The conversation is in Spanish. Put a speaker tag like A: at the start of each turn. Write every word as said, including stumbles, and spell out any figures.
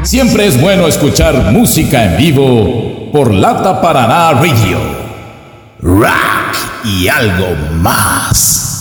A: Siempre es bueno escuchar música en vivo por Lata Paraná Radio. Rock y algo más.